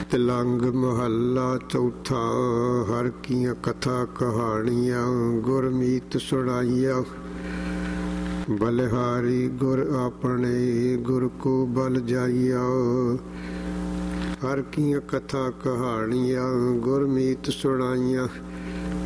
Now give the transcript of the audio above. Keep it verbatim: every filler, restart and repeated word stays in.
ਤਿਲੰਗ ਮਹੱਲਾ ਚੌਥਾ। ਹਰ ਕੀਆਂ ਕਥਾ ਕਹਾਣੀਆਂ ਗੁਰਮੀਤ ਸੁਣਾਈਆਂ। ਬਲਿਹਾਰੀ ਗੁਰ ਆਪਣੇ ਗੁਰ ਕੋ ਬਲ ਜਾਈਆ। ਹਰ ਕੀਆਂ ਕਥਾ ਕਹਾਣੀਆਂ ਗੁਰਮੀਤ ਸੁਣਾਈਆਂ।